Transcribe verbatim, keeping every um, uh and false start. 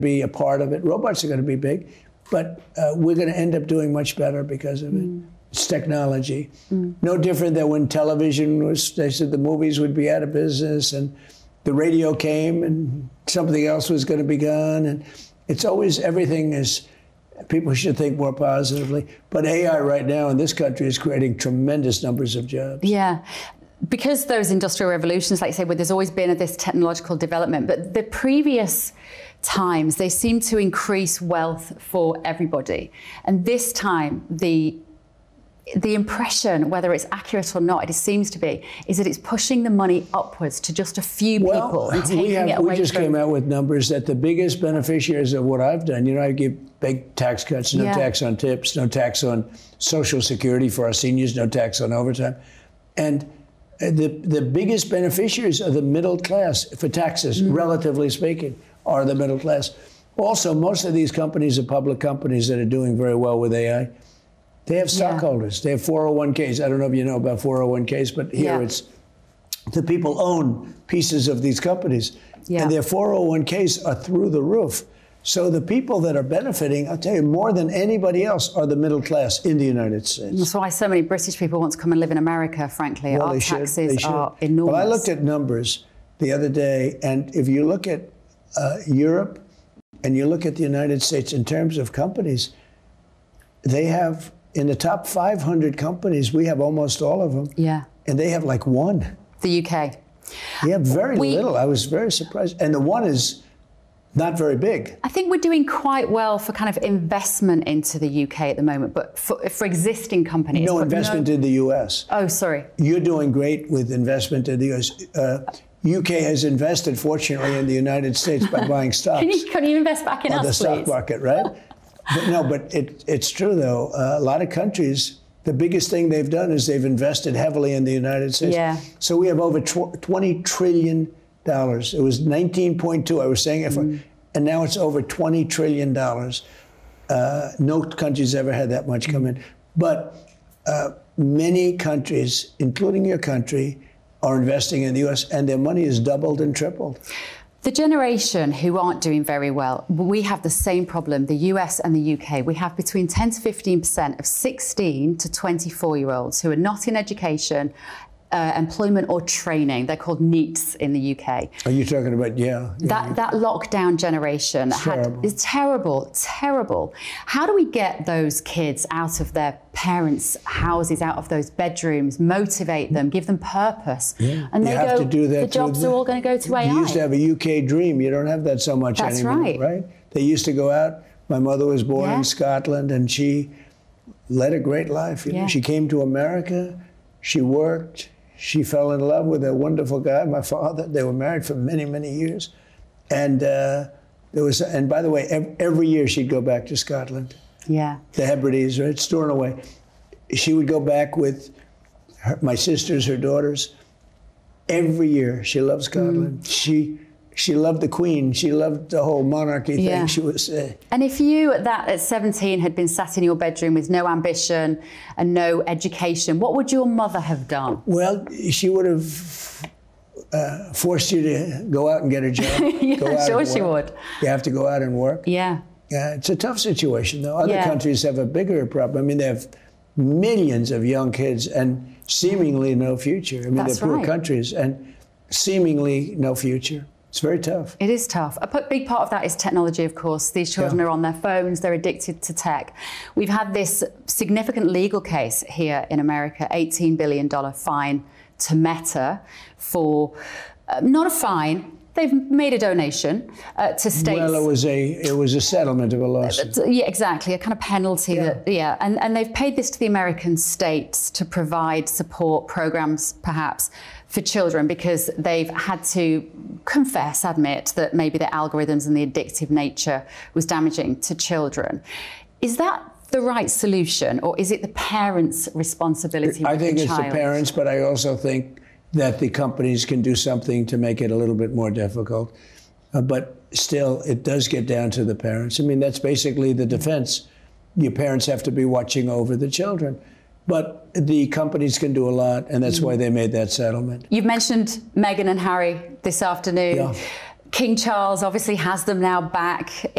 be a part of it. Robots are going to be big, but uh, we're going to end up doing much better because of it. Mm. It's technology. Mm. No different than when television was, they said the movies would be out of business and the radio came and something else was going to be gone. And it's always, everything is, people should think more positively. But A I right now in this country is creating tremendous numbers of jobs. Yeah. Because those industrial revolutions, like you say, where there's always been this technological development, but the previous times, they seem to increase wealth for everybody. And this time, the the impression, whether it's accurate or not, it seems to be, is that it's pushing the money upwards to just a few well, people and taking we have, it away We just from... came out with numbers that the biggest beneficiaries of what I've done, you know, I give big tax cuts, no yeah. tax on tips, no tax on Social Security for our seniors, no tax on overtime. And the, the biggest beneficiaries are the middle class for taxes, mm. relatively speaking, are the middle class. Also, most of these companies are public companies that are doing very well with A I. They have stockholders. Yeah. They have four oh one Ks. I don't know if you know about four oh one Ks, but here yeah. it's the people own pieces of these companies. Yeah. And their four oh one Ks are through the roof. So the people that are benefiting, I'll tell you, more than anybody else are the middle class in the United States. That's why so many British people want to come and live in America, frankly. Well, Our taxes are enormous. Well, I looked at numbers the other day, and if you look at uh, Europe and you look at the United States in terms of companies, they have... in the top five hundred companies, we have almost all of them. Yeah. And they have like one. The U K. Yeah, very we, little. I was very surprised. And the one is not very big. I think we're doing quite well for kind of investment into the U K at the moment, but for, for existing companies. No investment no... in the U S. Oh, sorry. You're doing great with investment in the U S. Uh, U K has invested, fortunately, in the United States by buying stocks. Can you, can you invest back in us, the please? Stock market, right? But no, but it, it's true, though. Uh, a lot of countries, the biggest thing they've done is they've invested heavily in the United States. Yeah. So we have over twenty trillion dollars. It was nineteen point two, I was saying it, for, mm. and now it's over twenty trillion dollars. Uh, no country's ever had that much come in. But uh, many countries, including your country, are investing in the U S, and their money is doubled and tripled. The generation who aren't doing very well, we have the same problem, the U S and the U K. We have between ten to fifteen percent of sixteen to twenty-four-year-olds who are not in education, uh, employment or training. They're called NEETs in the U K. Are you talking about, yeah. yeah. That, that lockdown generation it's had, terrible. is terrible, terrible. How do we get those kids out of their parents' houses, out of those bedrooms, motivate them, give them purpose? Yeah. And they you have go, to do that the jobs the, are all going to go to A I. You used to have a U K dream. You don't have that so much That's anymore, right. right? They used to go out. My mother was born yeah. in Scotland, and she led a great life. You yeah. know, she came to America, she worked, she fell in love with a wonderful guy, my father. They were married for many, many years. And uh, there was, and by the way, every, every year she'd go back to Scotland. Yeah. The Hebrides, right? Stornoway. She would go back with her, my sisters, her daughters. Every year, she loved Scotland. Mm. She she loved the Queen. She loved the whole monarchy thing. Yeah. She was. Uh, and if you at that at seventeen had been sat in your bedroom with no ambition and no education, what would your mother have done? Well, she would have uh, forced you to go out and get a job. yeah, go out sure she would. You have to go out and work. Yeah. Yeah, it's a tough situation, though. Other yeah. countries have a bigger problem. I mean, they have millions of young kids and seemingly no future. I mean, That's they're poor right. countries and seemingly no future. It's very tough. It is tough. A big part of that is technology, of course. These children yeah. are on their phones. They're addicted to tech. We've had this significant legal case here in America, eighteen billion dollars fine to Meta for, uh, not a fine, they've made a donation uh, to states. Well, it was a it was a settlement of a lawsuit. Uh, yeah, exactly, a kind of penalty. Yeah. That yeah, and and they've paid this to the American states to provide support programs, perhaps, for children because they've had to confess, admit that maybe the algorithms and the addictive nature was damaging to children. Is that the right solution, or is it the parents' responsibility? I with think the it's child? the parents, but I also think that the companies can do something to make it a little bit more difficult. Uh, but still, it does get down to the parents. I mean, that's basically the defense. Your parents have to be watching over the children. But the companies can do a lot, and that's mm. why they made that settlement. You've mentioned Meghan and Harry this afternoon. Yeah. King Charles obviously has them now back